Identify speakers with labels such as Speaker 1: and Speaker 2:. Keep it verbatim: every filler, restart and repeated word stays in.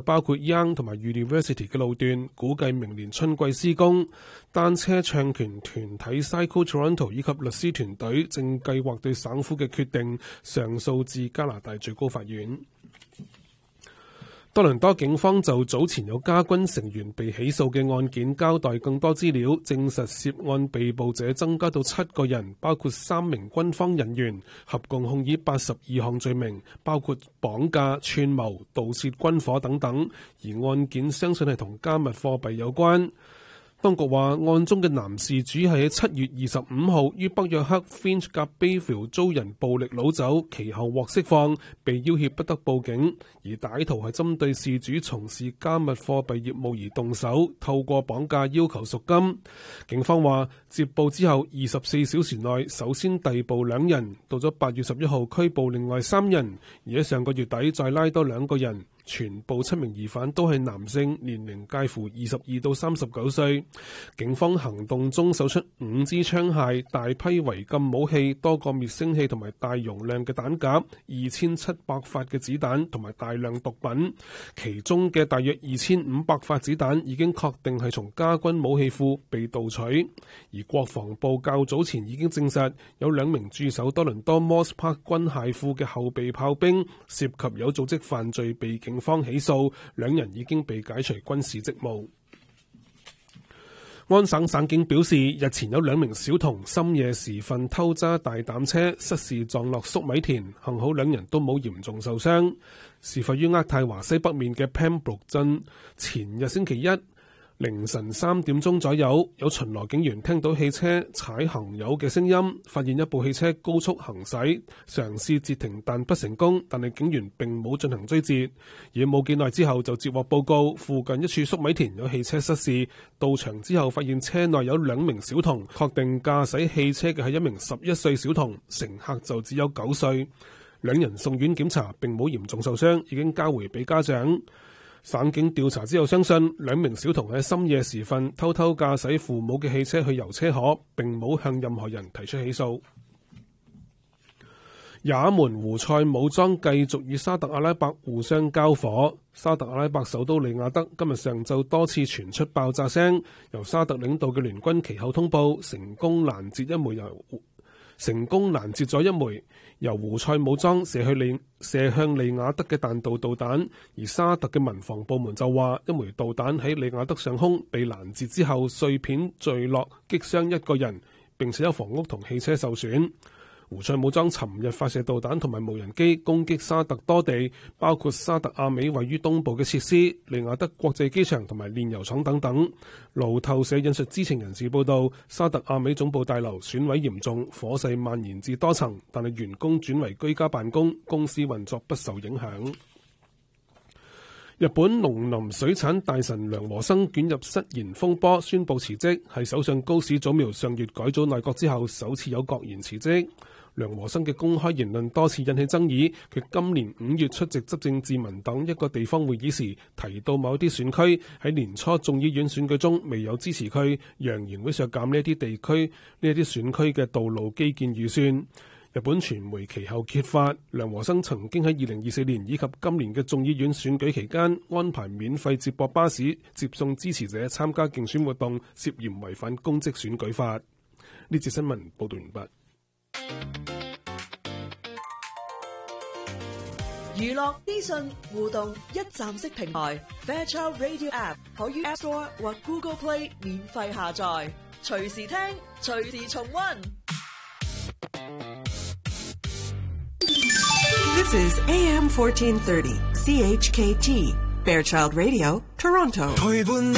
Speaker 1: 包括 Yonge 同埋 University 嘅路段，估計明年春季施工。單車倡權團體 Cycle Toronto 以及律師團隊正計劃對省府嘅決定上訴至加拿大最高法院。多倫多警方就早前有加軍成員被起訴嘅案件交代更多資料，證實涉案被捕者增加到七個人，包括三名軍方人員，合共控以八十二項罪名，包括綁架、串謀、盜竊軍火等等，而案件相信係同加密貨幣有關。當局話，案中嘅男事主係喺七月二十五號於北約克 Finch 夾 Bayville 遭人暴力擄走，其後獲釋放，被要挾不得報警。而歹徒係針對事主從事加密貨幣業務而動手，透過綁架要求贖金。警方話，接報之後二十四小時內首先逮捕兩人，到咗八月十一號拘捕另外三人，而喺上個月底再拉多兩個人。全部七名疑犯都係男性，年齡介乎二十二到三十九歲。警方行動中搜出五支槍械、大批違禁武器、多個滅聲器同埋大容量嘅彈夾、二千七百發嘅子彈同埋大量毒品。其中嘅大約二千五百發子彈已經確定係從加軍武器庫被盜取。而國防部較早前已經證實，有兩名駐守多倫多 Moss Park 軍械庫嘅後備炮兵涉及有組織犯罪，被警方起訴，兩人已經被解除軍事職務。安省省警表示，日前有兩名小童深夜時分偷揸大膽車，失事撞落粟米田，幸好兩人都冇嚴重受傷。事發於渥太華西北面嘅 Pembroke 鎮，前日星期一凌晨三點鐘左右，有巡邏警員聽到汽車踩行油嘅聲音，發現一部汽車高速行駛，嘗試截停但不成功，但係警員並冇進行追截。而冇幾耐之後就接獲報告，附近一處粟米田有汽車失事，到場之後發現車內有兩名小童，確定駕駛汽車嘅係一名十一歲小童，乘客就只有九歲。兩人送院檢查並冇嚴重受傷，已經交回俾家長。省警調查之後相信，兩名小童喺深夜時分偷偷駕駛父母嘅汽車去遊車河，並冇向任何人提出起訴。也門胡塞武裝繼續與沙特阿拉伯互相交火。沙特阿拉伯首都利雅得今日上晝多次傳出爆炸聲，由沙特領導嘅聯軍其後通報成功攔截一枚由成功攔截咗一枚由胡塞武裝射去利射向利雅得嘅彈道導彈，而沙特嘅民防部門就話一枚導彈喺利雅得上空被攔截之後碎片墜落，擊傷一個人，並且有房屋同汽車受損。胡塞武裝尋日發射導彈同埋無人機攻擊沙特多地，包括沙特阿美位於東部嘅設施、利雅得國際機場同埋煉油廠等等。路透社引述知情人士報道，沙特阿美總部大樓損毀嚴重，火勢蔓延至多層，但係員工轉為居家辦公，公司運作不受影響。日本農林水產大臣梁和生捲入失言風波，宣布辭職，係首相高市早苗上月改組內閣之後首次有閣員辭職。梁和生嘅公開言論多次引起爭議，佢今年五月出席執政自民黨一個地方會議時，提到某啲選區喺年初眾議院選舉中未有支持佢，揚言會削減呢一啲地區呢一啲選區嘅道路基建預算。日本傳媒其後揭發，梁和生曾經喺二零二四年以及今年嘅眾議院選舉期間安排免費接駁巴士接送支持者參加競選活動，涉嫌違反公職選舉法。呢節新聞報道完畢。
Speaker 2: 娛樂資訊互動一站式平台 Fairchild Radio App 可於 App Store 或 Google Play 免費下載，隨時聽，隨時重溫。
Speaker 3: This is A M fourteen thirty C H K T Fairchild Radio Toronto。